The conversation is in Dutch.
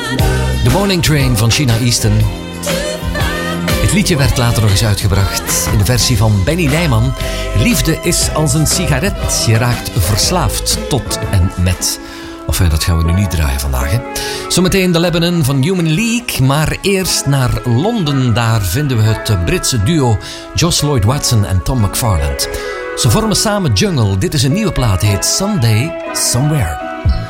The Morning Train van Sheena Easton. Het liedje werd later nog eens uitgebracht in de versie van Benny Nijman. Liefde is als een sigaret. Je raakt verslaafd tot en met. Enfin, dat gaan we nu niet draaien vandaag, hè. Zometeen de Lebanon van Human League. Maar eerst naar Londen. Daar vinden we het Britse duo Joss Lloyd Watson en Tom McFarland. Ze vormen samen Jungle. Dit is een nieuwe plaat, heet Someday Somewhere.